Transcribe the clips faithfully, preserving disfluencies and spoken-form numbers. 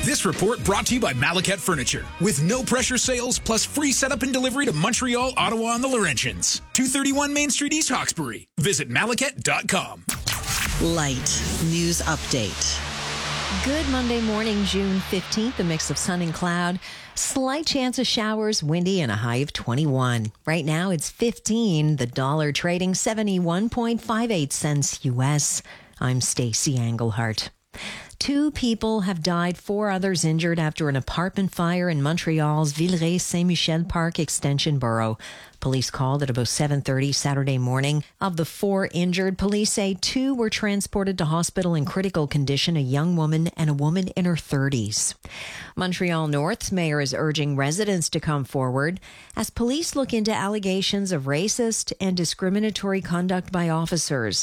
This report brought to you by Malacat Furniture. With no pressure sales plus free setup and delivery to Montreal, Ottawa, and the Laurentians. two thirty-one Main Street, East Hawkesbury. Visit malacat dot com. Light News Update. Good Monday morning, June fifteenth. A mix of sun and cloud. Slight chance of showers, windy, and a high of twenty-one. Right now it's fifteen. The dollar trading seventy-one point five eight cents U S. I'm Stacey Englehart. Two people have died, four others injured after an apartment fire in Montreal's Villeray-Saint-Michel Park Extension borough. Police called at about seven thirty Saturday morning. Of the four injured, police say two were transported to hospital in critical condition, a young woman and a woman in her thirties. Montreal North's mayor is urging residents to come forward as police look into allegations of racist and discriminatory conduct by officers.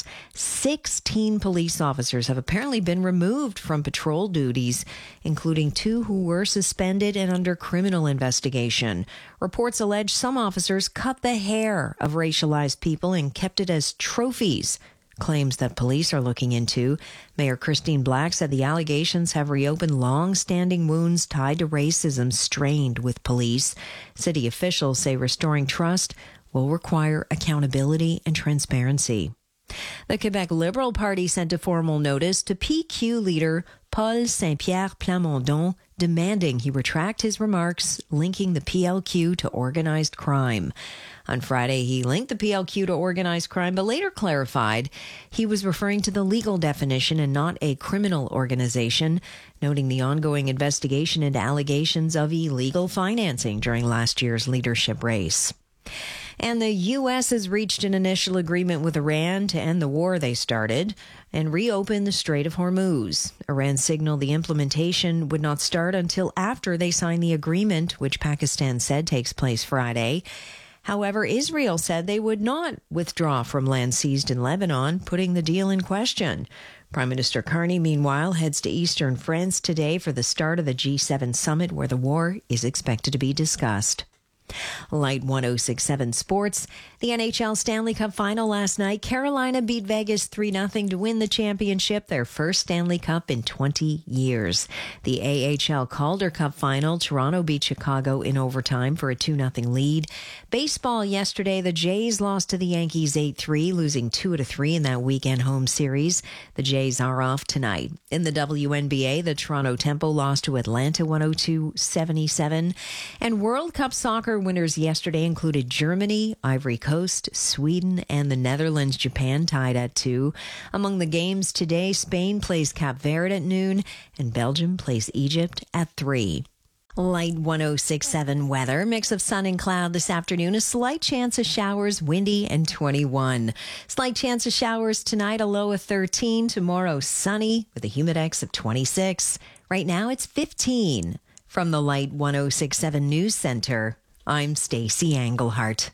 Sixteen police officers have apparently been removed from patrol duties, including two who were suspended and under criminal investigation. Reports allege some officers cut the hair of racialized people and kept it as trophies. Claims that police are looking into. Mayor Christine Black said the allegations have reopened long-standing wounds tied to racism strained with police. City officials say restoring trust will require accountability and transparency. The Quebec Liberal Party sent a formal notice to P Q leader Paul Saint-Pierre Plamondon, demanding he retract his remarks linking the P L Q to organized crime. On Friday, he linked the P L Q to organized crime, but later clarified he was referring to the legal definition and not a criminal organization, noting the ongoing investigation into allegations of illegal financing during last year's leadership race. And the U S has reached an initial agreement with Iran to end the war they started and reopen the Strait of Hormuz. Iran signaled the implementation would not start until after they sign the agreement, which Pakistan said takes place Friday. However, Israel said they would not withdraw from land seized in Lebanon, putting the deal in question. Prime Minister Carney, meanwhile, heads to eastern France today for the start of the G seven summit, where the war is expected to be discussed. Light one oh six point seven Sports. The N H L Stanley Cup Final last night. Carolina beat Vegas three nothing to win the championship, their first Stanley Cup in twenty years. The A H L Calder Cup Final. Toronto beat Chicago in overtime for a two nothing lead. Baseball yesterday, the Jays lost to the Yankees eight three, losing two out of three in that weekend home series. The Jays are off tonight. In the W N B A, the Toronto Tempo lost to Atlanta one oh two seventy-seven. And World Cup Soccer winners yesterday included Germany, Ivory Coast, Sweden, and the Netherlands. Japan tied at two. Among the games today, Spain plays Cape Verde at noon, and Belgium plays Egypt at three. Light one oh six point seven weather. Mix of sun and cloud this afternoon. A slight chance of showers, windy, and twenty-one. Slight chance of showers tonight, a low of thirteen. Tomorrow, sunny with a humidex of twenty-six. Right now, it's fifteen. From the Light one oh six point seven News Center, I'm Stacey Englehart.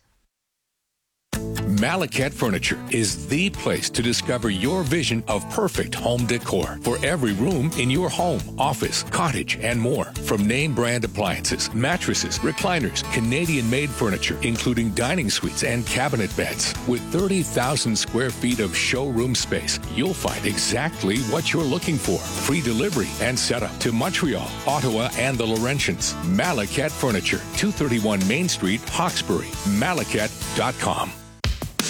Malacat Furniture is the place to discover your vision of perfect home decor for every room in your home, office, cottage, and more. From name brand appliances, mattresses, recliners, Canadian-made furniture, including dining suites and cabinet beds. With thirty thousand square feet of showroom space, you'll find exactly what you're looking for. Free delivery and setup to Montreal, Ottawa, and the Laurentians. Malacat Furniture, two thirty-one Main Street, Hawkesbury. malacat dot com.